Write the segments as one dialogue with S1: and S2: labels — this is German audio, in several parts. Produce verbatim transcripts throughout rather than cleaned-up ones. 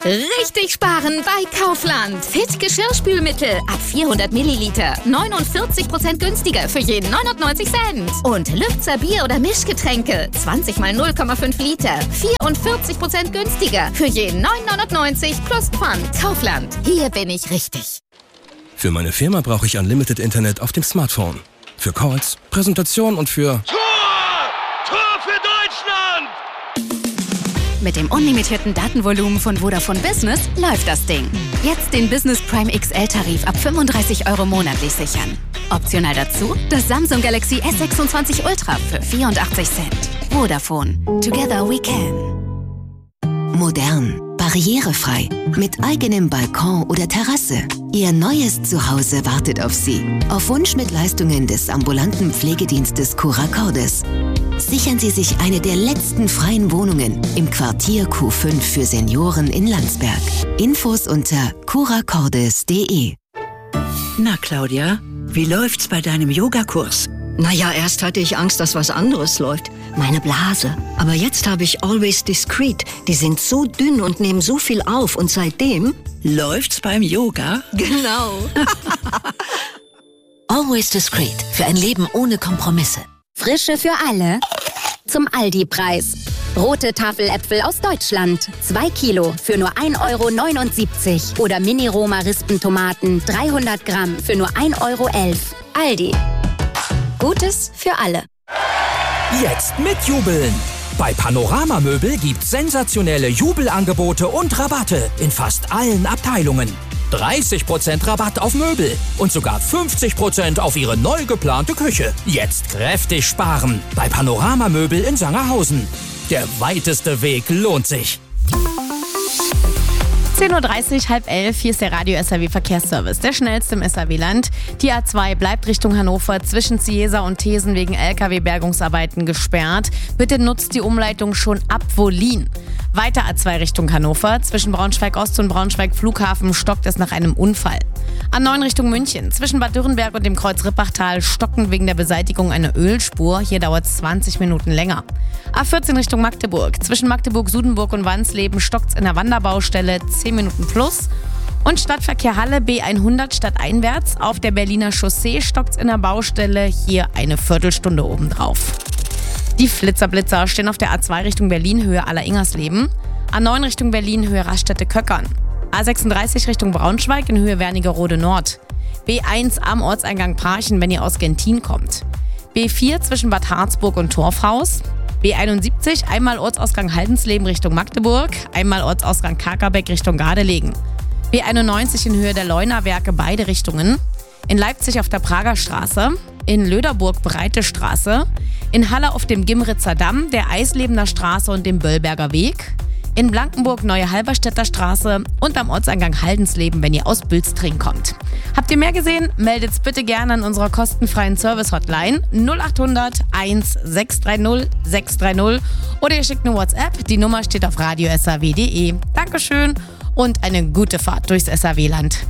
S1: Richtig sparen bei Kaufland. Fit Geschirrspülmittel ab vierhundert Milliliter. neunundvierzig Prozent günstiger für jeden neunundneunzig Cent. Und Lübzer Bier- oder Mischgetränke. zwanzig mal null Komma fünf Liter. vierundvierzig Prozent günstiger für jeden neun neunundneunzig plus Pfand. Kaufland. Hier bin ich richtig.
S2: Für meine Firma brauche ich Unlimited Internet auf dem Smartphone. Für Calls, Präsentation und für...
S3: Tor! Tor für Deutschland!
S4: Mit dem unlimitierten Datenvolumen von Vodafone Business läuft das Ding. Jetzt den Business Prime X L-Tarif ab fünfunddreißig Euro monatlich sichern. Optional dazu das Samsung Galaxy S sechsundzwanzig Ultra für vierundachtzig Cent. Vodafone. Together we can.
S5: Modern, barrierefrei, mit eigenem Balkon oder Terrasse. Ihr neues Zuhause wartet auf Sie. Auf Wunsch mit Leistungen des ambulanten Pflegedienstes Cura Cordis. Sichern Sie sich eine der letzten freien Wohnungen im Quartier Q fünf für Senioren in Landsberg. Infos unter cura cordis punkt de.
S6: Na, Claudia, wie läuft's bei deinem Yogakurs?
S7: Naja, erst hatte ich Angst, dass was anderes läuft. Meine Blase. Aber jetzt habe ich Always Discreet. Die sind so dünn und nehmen so viel auf. Und seitdem...
S6: Läuft's beim Yoga?
S7: Genau.
S5: Always Discreet. Für ein Leben ohne Kompromisse.
S4: Frische für alle. Zum Aldi-Preis. Rote Tafeläpfel aus Deutschland. zwei Kilo für nur ein Euro neunundsiebzig. Oder Mini-Roma-Rispentomaten dreihundert Gramm für nur ein Euro elf. Aldi. Gutes für alle.
S8: Jetzt mitjubeln! Bei Panorama Möbel gibt's sensationelle Jubelangebote und Rabatte in fast allen Abteilungen. dreißig Prozent Rabatt auf Möbel und sogar fünfzig Prozent auf Ihre neu geplante Küche. Jetzt kräftig sparen bei Panorama Möbel in Sangerhausen. Der weiteste Weg lohnt sich.
S9: zehn Uhr dreißig, halb elf, hier ist der Radio S R W Verkehrsservice, der schnellste im S R W-Land. Die A zwei bleibt Richtung Hannover zwischen Ziesa und Thesen wegen L K W-Bergungsarbeiten gesperrt. Bitte nutzt die Umleitung schon ab Wollin. Weiter A zwei Richtung Hannover, zwischen Braunschweig-Ost und Braunschweig-Flughafen stockt es nach einem Unfall. A neun Richtung München, zwischen Bad Dürrenberg und dem Kreuz Rippachtal stocken wegen der Beseitigung einer Ölspur. Hier dauert es zwanzig Minuten länger. A vierzehn Richtung Magdeburg, zwischen Magdeburg-Sudenburg und Wansleben stockt es in der Wanderbaustelle zehn Minuten plus. Und Stadtverkehr Halle B hundert stadteinwärts. Auf der Berliner Chaussee stockt es in der Baustelle, hier eine Viertelstunde obendrauf. Die Flitzerblitzer stehen auf der A zwei Richtung Berlin, Höhe Aller-Ingersleben. A neun Richtung Berlin, Höhe Raststätte-Köckern. A sechsunddreißig Richtung Braunschweig in Höhe Wernigerode Nord. B eins am Ortseingang Parchen, wenn ihr aus Gentin kommt. B vier zwischen Bad Harzburg und Torfhaus. B einundsiebzig einmal Ortsausgang Haldensleben Richtung Magdeburg, einmal Ortsausgang Kakerbeck Richtung Gardelegen. B einundneunzig in Höhe der Leunawerke beide Richtungen. In Leipzig auf der Prager Straße. In Löderburg Breite Straße. In Halle auf dem Gimritzer Damm, der Eislebener Straße und dem Böllberger Weg. In Blankenburg Neue Halberstädter Straße und am Ortseingang Haldensleben, wenn ihr aus Bülstring kommt. Habt ihr mehr gesehen? Meldet's bitte gerne an unserer kostenfreien Service-Hotline null acht hundert eins sechs drei null sechs drei null oder ihr schickt eine WhatsApp. Die Nummer steht auf radio s r w punkt de. Dankeschön und eine gute Fahrt durchs S R W-Land.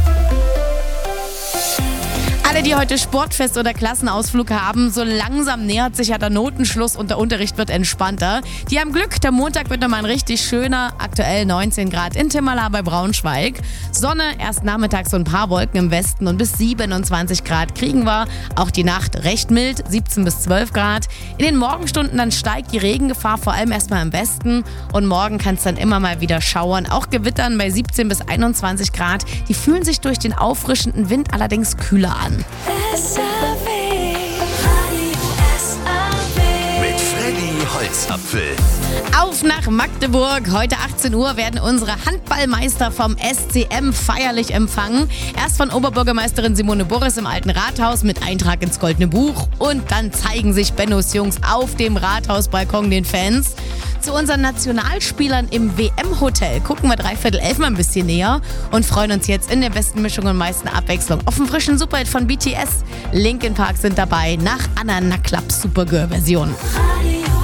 S9: Alle, die heute Sportfest oder Klassenausflug haben, so langsam nähert sich ja der Notenschluss und der Unterricht wird entspannter. Die haben Glück, der Montag wird nochmal ein richtig schöner, aktuell neunzehn Grad in Timmerla bei Braunschweig. Sonne, erst nachmittags so ein paar Wolken im Westen und bis siebenundzwanzig Grad kriegen wir. Auch die Nacht recht mild, siebzehn bis zwölf Grad. In den Morgenstunden dann steigt die Regengefahr vor allem erstmal im Westen und morgen kann es dann immer mal wieder schauern. Auch Gewittern bei siebzehn bis einundzwanzig Grad. Die fühlen sich durch den auffrischenden Wind allerdings kühler an.
S3: S R W Radio S R W mit Freddy Holzapfel.
S9: Auf nach Magdeburg. Heute achtzehn Uhr werden unsere Handballmeister vom S C M feierlich empfangen. Erst von Oberbürgermeisterin Simone Boris im Alten Rathaus mit Eintrag ins Goldene Buch. Und dann zeigen sich Bennos Jungs auf dem Rathausbalkon den Fans. Zu unseren Nationalspielern im W M-Hotel gucken wir dreiviertel elf mal ein bisschen näher und freuen uns jetzt in der besten Mischung und meisten Abwechslung auf einen frischen Superhit von B T S. Linkin Park sind dabei nach Anna Naklabs Supergirl-Version.